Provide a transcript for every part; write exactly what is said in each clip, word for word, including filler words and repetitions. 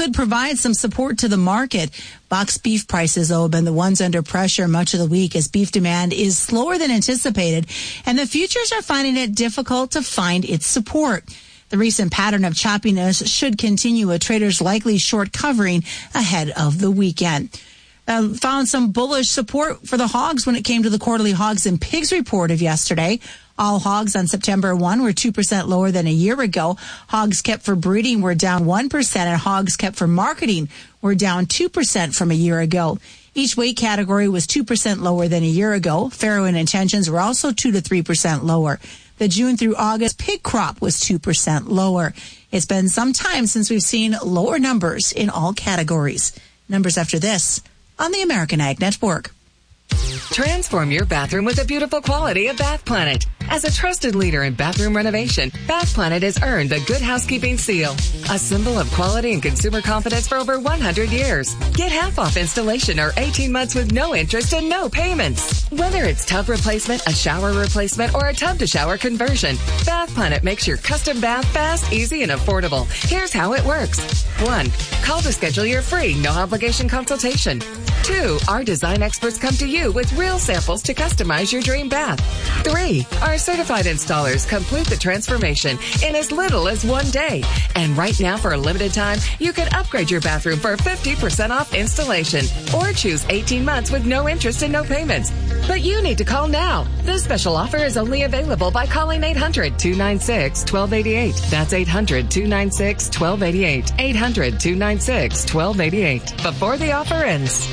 could provide some support to the market. Boxed beef prices, though, have been the ones under pressure much of the week as beef demand is slower than anticipated, and the futures are finding it difficult to find its support. The recent pattern of choppiness should continue, with traders likely short covering ahead of the weekend. Uh, found some bullish support for the hogs when it came to the quarterly hogs and pigs report of yesterday. All hogs on September first were two percent lower than a year ago. Hogs kept for breeding were down one percent, and hogs kept for marketing were down two percent from a year ago. Each weight category was two percent lower than a year ago. Farrow and intentions were also two to three percent lower. The June through August pig crop was two percent lower. It's been some time since we've seen lower numbers in all categories. Numbers after this on the American Ag Network. Transform your bathroom with the beautiful quality of Bath Planet. As a trusted leader in bathroom renovation, Bath Planet has earned the Good Housekeeping Seal, a symbol of quality and consumer confidence for over one hundred years. Get half off installation or eighteen months with no interest and no payments. Whether it's tub replacement, a shower replacement, or a tub-to-shower conversion, Bath Planet makes your custom bath fast, easy, and affordable. Here's how it works. One, call to schedule your free, no-obligation consultation. Two, our design experts come to you with real samples to customize your dream bath. Three, our certified installers complete the transformation in as little as one day. And right now, for a limited time, you can upgrade your bathroom for fifty percent off installation or choose eighteen months with no interest and no payments. But you need to call now. This special offer is only available by calling eight hundred, two nine six, one two eight eight. That's eight hundred, two nine six, one two eight eight. eight hundred, two nine six, one two eight eight. Before the offer ends.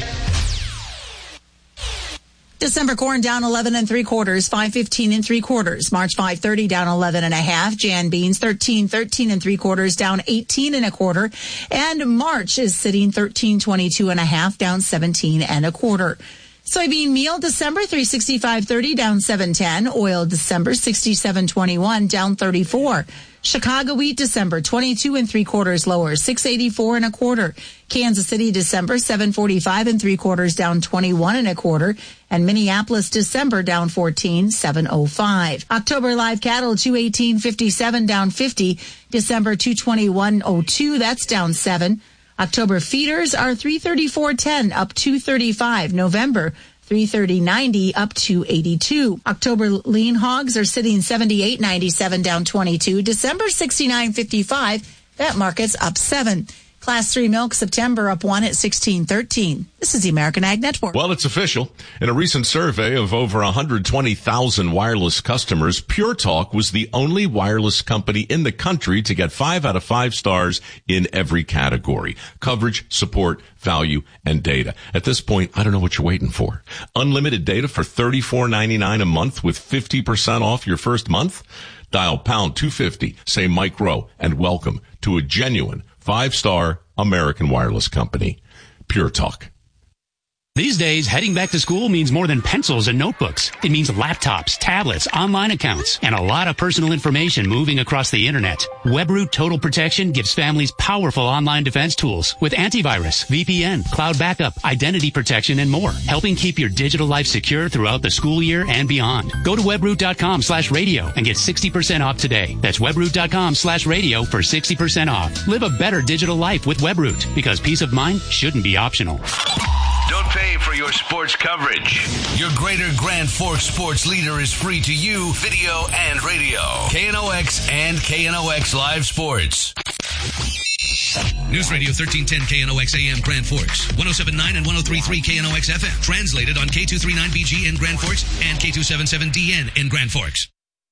December corn down eleven and three quarters, five fifteen and three quarters. March five thirty down eleven and a half. Jan beans thirteen, thirteen and three quarters, down eighteen and a quarter. And March is sitting thirteen twenty-two and a half, down seventeen and a quarter. Soybean meal December three sixty-five thirty, down seven ten. Oil December sixty-seven twenty-one, down thirty-four. Chicago wheat December twenty-two and three quarters lower, six eighty-four and a quarter. Kansas City December seven forty-five and three quarters, down twenty-one and a quarter. And Minneapolis December down fourteen, seven oh five. October live cattle two eighteen fifty-seven, down fifty. December two twenty-one oh two, that's down seven. October feeders are three thirty-four ten, up two thirty-five. November three thirty ninety, up two eighty-two. October lean hogs are sitting seventy-eight ninety-seven, down twenty-two. December sixty-nine fifty-five, that market's up seven. Class three milk September up one at sixteen thirteen. This is the American Ag Network. Well, it's official. In a recent survey of over one hundred twenty thousand wireless customers, Pure Talk was the only wireless company in the country to get five out of five stars in every category: coverage, support, value, and data. At this point, I don't know what you're waiting for. Unlimited data for thirty-four ninety-nine a month with fifty percent off your first month? Dial pound two fifty, say Mike Rowe, and welcome to a genuine five-star American wireless company. Pure Talk. These days, heading back to school means more than pencils and notebooks. It means laptops, tablets, online accounts, and a lot of personal information moving across the internet. WebRoot Total Protection gives families powerful online defense tools with antivirus, V P N, cloud backup, identity protection, and more, helping keep your digital life secure throughout the school year and beyond. Go to webroot.com slash radio and get sixty percent off today. That's webroot.com slash radio for sixty percent off. Live a better digital life with WebRoot, because peace of mind shouldn't be optional. Don't pay for your sports coverage. Your Greater Grand Forks sports leader is free to you, video and radio. K N O X and K N O X Live Sports. News Radio thirteen ten K N O X A M Grand Forks, one oh seven point nine and one oh three point three K N O X F M. Translated on K two thirty-nine B G in Grand Forks and K two seventy-seven D N in Grand Forks.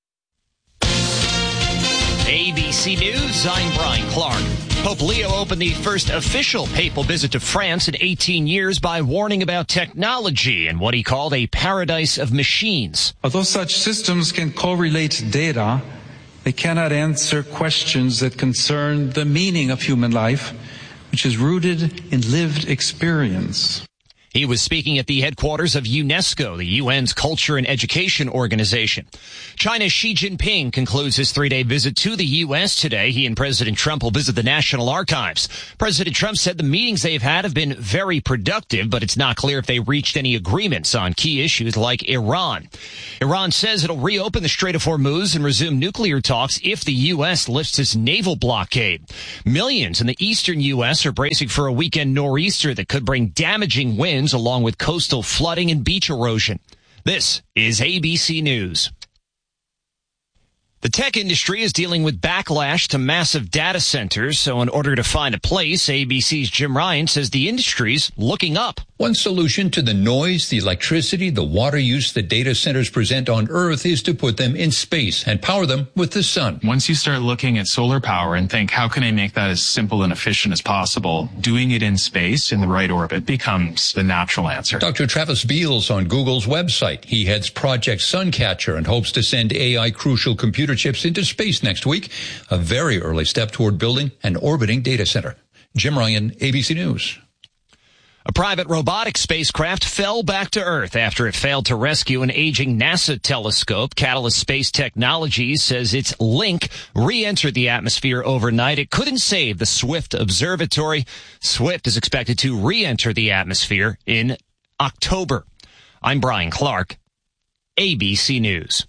A B C News, I'm Brian Clark. Pope Leo opened the first official papal visit to France in eighteen years by warning about technology and what he called a paradise of machines. Although such systems can correlate data, they cannot answer questions that concern the meaning of human life, which is rooted in lived experience. He was speaking at the headquarters of UNESCO, the U N's culture and education organization. China's Xi Jinping concludes his three-day visit to the U S today. He and President Trump will visit the National Archives. President Trump said the meetings they've had have been very productive, but it's not clear if they reached any agreements on key issues like Iran. Iran says it'll reopen the Strait of Hormuz and resume nuclear talks if the U S lifts its naval blockade. Millions in the eastern U S are bracing for a weekend nor'easter that could bring damaging winds along with coastal flooding and beach erosion. This is A B C News. The tech industry is dealing with backlash to massive data centers, so in order to find a place, A B C's Jim Ryan says the industry's looking up. One solution to the noise, the electricity, the water use that data centers present on Earth is to put them in space and power them with the sun. Once you start looking at solar power and think, how can I make that as simple and efficient as possible? Doing it in space in the right orbit becomes the natural answer. Doctor Travis Beals on Google's website. He heads Project Suncatcher and hopes to send A I crucial computer chips into space next week, a very early step toward building an orbiting data center. Jim Ryan, A B C News. A private robotic spacecraft fell back to Earth after it failed to rescue an aging NASA telescope. Catalyst Space Technologies says its Link re-entered the atmosphere overnight. It couldn't save the Swift Observatory. Swift is expected to re-enter the atmosphere in October. I'm Brian Clark, A B C News.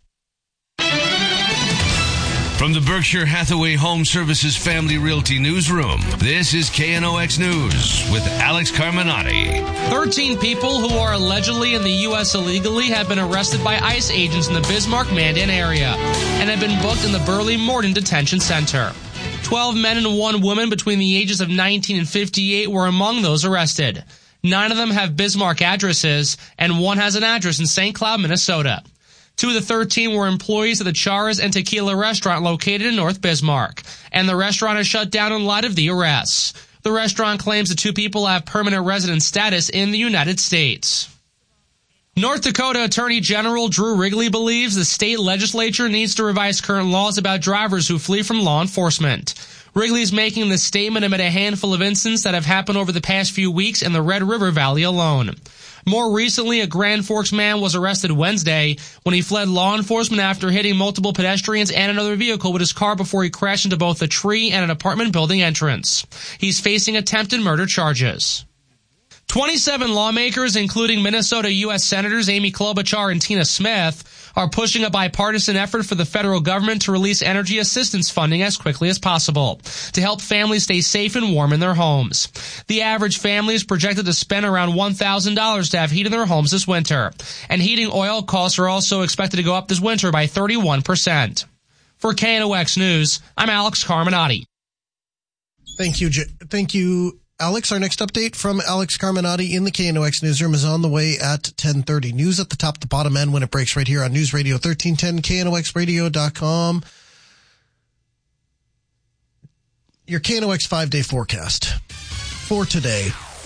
From the Berkshire Hathaway Home Services Family Realty Newsroom, this is K N O X News with Alex Carminati. thirteen people who are allegedly in the U S illegally have been arrested by ICE agents in the Bismarck-Mandan area and have been booked in the Burley-Morden Detention Center. twelve men and one woman between the ages of nineteen and fifty-eight were among those arrested. Nine of them have Bismarck addresses, and one has an address in Saint Cloud, Minnesota. Two of the thirteen were employees of the Charas and Tequila restaurant located in North Bismarck, and the restaurant is shut down in light of the arrests. The restaurant claims the two people have permanent resident status in the United States. North Dakota Attorney General Drew Wrigley believes the state legislature needs to revise current laws about drivers who flee from law enforcement. Wrigley's making this statement amid a handful of incidents that have happened over the past few weeks in the Red River Valley alone. More recently, a Grand Forks man was arrested Wednesday when he fled law enforcement after hitting multiple pedestrians and another vehicle with his car before he crashed into both a tree and an apartment building entrance. He's facing attempted murder charges. twenty-seven lawmakers, including Minnesota U S Senators Amy Klobuchar and Tina Smith, are pushing a bipartisan effort for the federal government to release energy assistance funding as quickly as possible to help families stay safe and warm in their homes. The average family is projected to spend around one thousand dollars to have heat in their homes this winter, and heating oil costs are also expected to go up this winter by thirty-one percent. For K N O X News, I'm Alex Carminati. Thank you, J- thank you. Alex, our next update from Alex Carminati in the K N O X newsroom is on the way at ten thirty. News at the top, the bottom end when it breaks right here on News Radio thirteen ten, K N O X radio dot com. Your K N O X five-day forecast for today.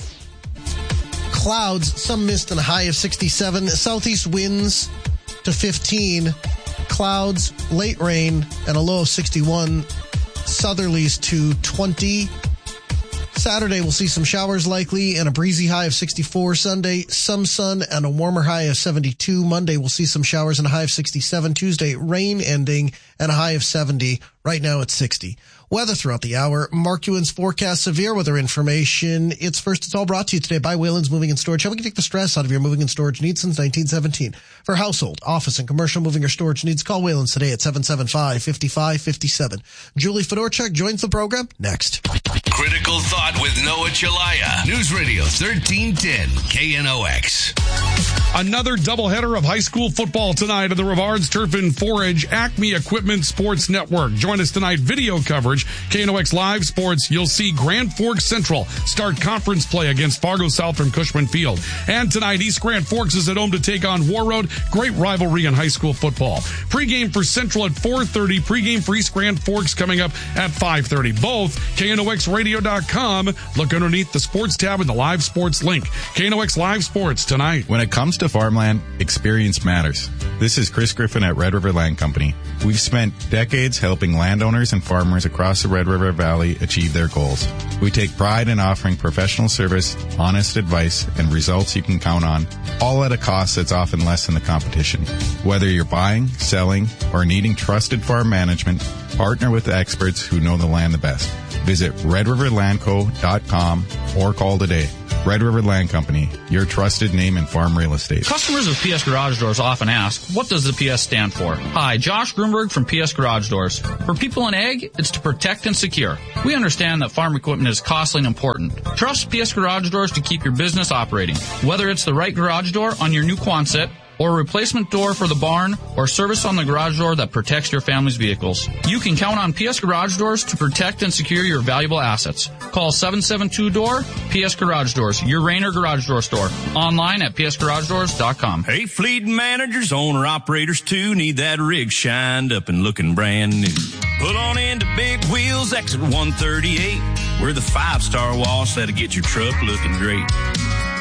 Clouds, some mist and a high of sixty-seven. Southeast winds to fifteen. Clouds, late rain and a low of sixty-one. Southerlies to twenty. Saturday, we'll see some showers likely and a breezy high of sixty-four. Sunday, some sun and a warmer high of seventy-two. Monday, we'll see some showers and a high of sixty-seven. Tuesday, rain ending and a high of seventy. Right now, it's sixty. Weather throughout the hour. Mark Ewan's forecast severe weather information. It's first. It's all brought to you today by Wayland's Moving and Storage. How we can take the stress out of your moving and storage needs since nineteen seventeen. For household, office, and commercial moving or storage needs, call Wayland's today at seven seven five, five five five seven. Julie Fedorchuk joins the program next. Critical Thought with Noah Chelaya. News Radio thirteen ten K N O X. Another doubleheader of high school football tonight at the Rivards Turf and Forage Acme Equipment Sports Network. Join us tonight, video coverage, K N O X Live Sports. You'll see Grand Forks Central start conference play against Fargo South from Cushman Field. And tonight, East Grand Forks is at home to take on War Road. Great rivalry in high school football. Pre-game for Central at four thirty. Pre-game for East Grand Forks coming up at five thirty. Both K N O X radio dot com. Look underneath the sports tab and the live sports link. K N O X Live Sports tonight. When it comes to to farmland, experience matters. This is Chris Griffin at Red River Land Company. We've spent decades helping landowners and farmers across the Red River Valley achieve their goals. We take pride in offering professional service, honest advice, and results you can count on, all at a cost that's often less than the competition. Whether you're buying, selling, or needing trusted farm management, partner with the experts who know the land the best. Visit red river land co dot com or call today. Red River Land Company, your trusted name in farm real estate. Customers of P S Garage Doors often ask, what does the P S stand for? Hi, Josh Grunberg from P S Garage Doors. For people in ag, it's to protect and secure. We understand that farm equipment is costly and important. Trust P S Garage Doors to keep your business operating. Whether it's the right garage door on your new Quonset, or a replacement door for the barn, or service on the garage door that protects your family's vehicles. You can count on P S Garage Doors to protect and secure your valuable assets. Call seven seven two D O O R, P S Garage Doors, your Rainer Garage Door store. Online at p s garage doors dot com. Hey, fleet managers, owner-operators too, need that rig shined up and looking brand new. Pull on into Big Wheels, exit one thirty-eight. We're the five-star wash that'll get your truck looking great.